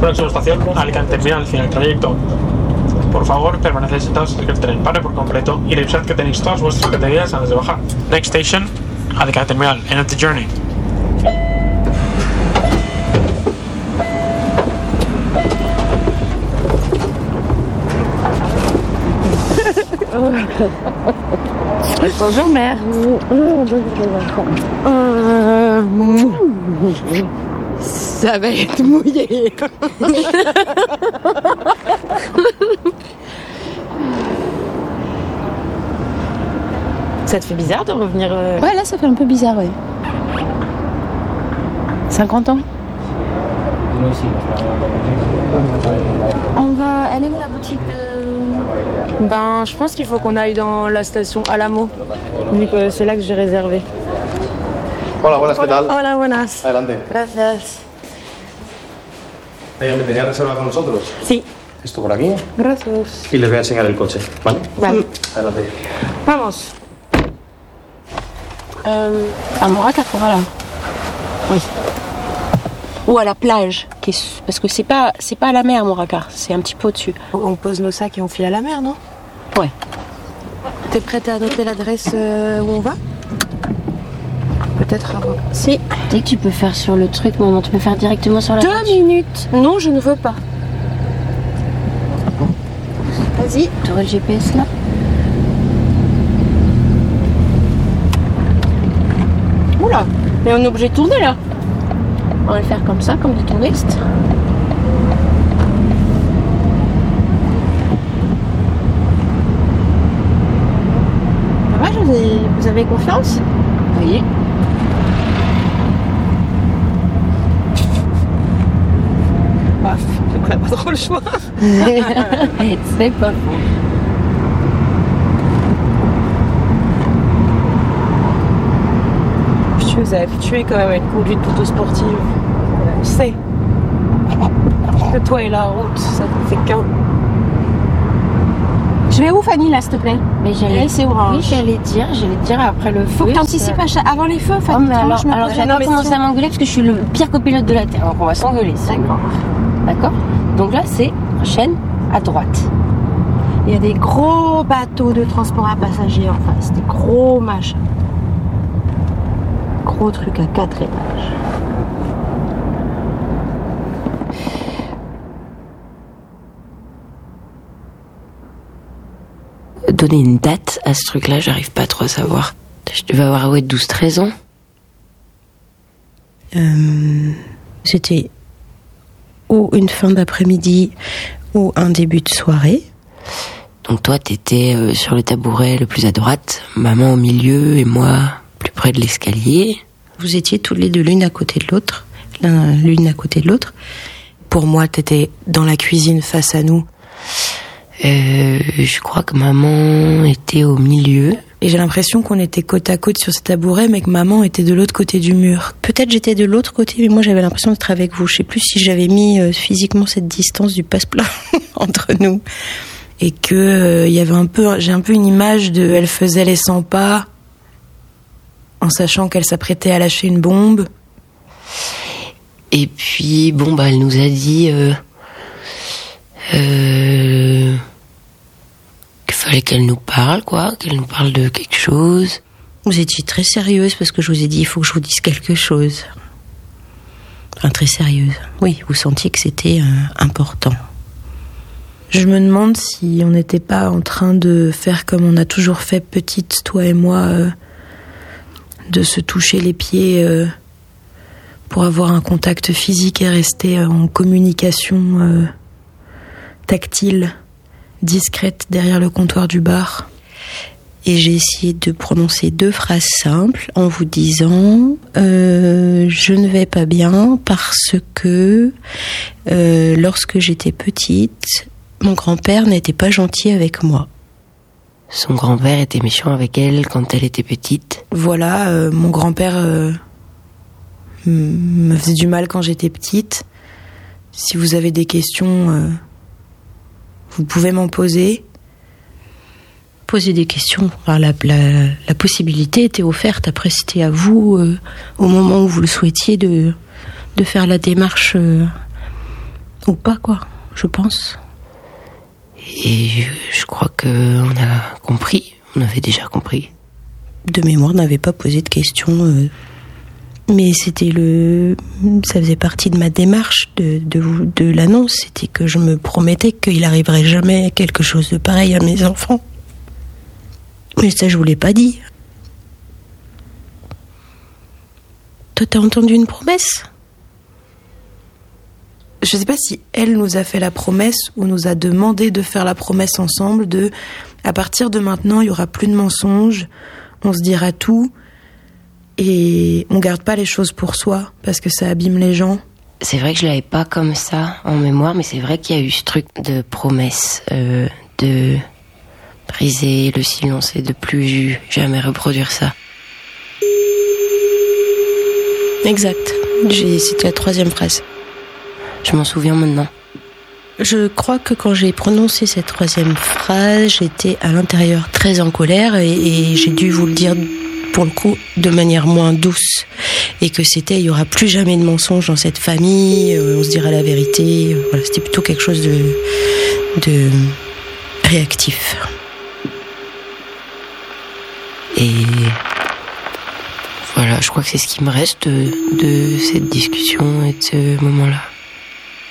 Próxima estación, Alicante Terminal, final del trayecto. Por favor, permaneced sentados hasta que el tren pare por completo y revisad que tenéis todas vuestras categorías antes de bajar. Next station, Alicante Terminal, end of the journey. Bonjour mère. Ça va être mouillé. Ça te fait bizarre de revenir Ouais, là ça fait un peu bizarre, ouais. 50 ans. On va... Elle est où la boutique de... Ben, je pense qu'il faut qu'on aille dans la station Alamo, vu que c'est là que j'ai réservé. Hola, buenas, ¿qué tal? Hola, buenas. Adelante. Gracias. ¿Me tenía reserva con nosotros? Sí. Esto por aquí. Gracias. Y les voy a enseñar el coche, ¿vale? Vale. Adelante. Vamos. À Moracar, voilà. Oui. Ou à la plage, parce que c'est pas à la mer, Moracar, c'est un petit peu au-dessus. On pose nos sacs et on file à la mer, non? Ouais. T'es prête à noter l'adresse où on va? Peut-être avant. Si. Dès que tu peux faire sur le truc, maman, tu peux faire directement sur la 2 voiture. minutes. Non, je ne veux pas. Vas-y. Tu aurais le GPS là? Oula, mais on est obligé de tourner là. On va le faire comme ça, comme des touristes. Ça va, vous avez confiance? Oui. Paf, on n'a pas trop le choix. C'est pas faux. Je vous ai habitué quand même à une conduite plutôt sportive. On sait que toi et la route, ça ne fait qu'un. Je vais où, Fanny, là, s'il te plaît? Mais Elle, c'est orange. Oui, j'allais dire après le feu. Faut que t'anticipes avant les feux, Fanny. Mais alors j'allais pas commencer à m'engueuler parce que je suis le pire copilote de la Terre. Donc on va s'engueuler. D'accord. Donc là, c'est chaîne à droite. Il y a des gros bateaux de transport à passagers en face, des gros machins. Gros trucs à 4 étages. Donner une date à ce truc-là, j'arrive pas trop à savoir. Je devais avoir 12-13 ans. C'était ou une fin d'après-midi ou un début de soirée. Donc toi, t'étais sur le tabouret le plus à droite, maman au milieu et moi plus près de l'escalier. Vous étiez toutes les deux l'une à côté de l'autre, l'une à côté de l'autre. Pour moi, t'étais dans la cuisine face à nous. Je crois que maman était au milieu. Et j'ai l'impression qu'on était côte à côte sur ce tabouret, mais que maman était de l'autre côté du mur. Peut-être j'étais de l'autre côté, mais moi j'avais l'impression d'être avec vous. Je sais plus si j'avais mis physiquement cette distance du passe-plat entre nous. Et que il y avait j'ai un peu une image de elle faisait les 100 pas en sachant qu'elle s'apprêtait à lâcher une bombe. Et puis elle nous a dit qu'il fallait qu'elle nous parle, qu'elle nous parle de quelque chose. Vous étiez très sérieuse parce que je vous ai dit il faut que je vous dise quelque chose. Enfin, très sérieuse. Oui, vous sentiez que c'était important. Je me demande si on n'était pas en train de faire comme on a toujours fait petite, toi et moi, de se toucher les pieds pour avoir un contact physique et rester en communication tactile, discrète derrière le comptoir du bar. Et j'ai essayé de prononcer 2 phrases simples en vous disant je ne vais pas bien parce que lorsque j'étais petite, mon grand-père n'était pas gentil avec moi. Son grand-père était méchant avec elle quand elle était petite. Voilà, mon grand-père me faisait du mal quand j'étais petite. Si vous avez des questions, vous pouvez m'en poser. Poser des questions. Enfin, la possibilité était offerte. Après, c'était à vous, au moment où vous le souhaitiez, de faire la démarche Ou pas, quoi, je pense. Et je crois qu'on a compris, on avait déjà compris. De mémoire, n'avait pas posé de questions. Mais ça faisait partie de ma démarche de l'annonce. C'était que je me promettais qu'il arriverait jamais quelque chose de pareil à mes enfants. Mais ça, je vous l'ai pas dit. Toi, t'as entendu une promesse ? Je sais pas si elle nous a fait la promesse ou nous a demandé de faire la promesse ensemble à partir de maintenant, il y aura plus de mensonges, on se dira tout et on garde pas les choses pour soi parce que ça abîme les gens. C'est vrai que je l'avais pas comme ça en mémoire, mais c'est vrai qu'il y a eu ce truc de promesse, de briser le silence et de plus jamais reproduire ça. Exact. C'était la 3e phrase. Je m'en souviens maintenant. Je crois que quand j'ai prononcé cette 3e phrase, j'étais à l'intérieur très en colère et j'ai dû vous le dire pour le coup de manière moins douce. Et que il y aura plus jamais de mensonges dans cette famille, on se dira la vérité. Voilà, c'était plutôt quelque chose de réactif. Et voilà, je crois que c'est ce qui me reste de cette discussion et de ce moment-là.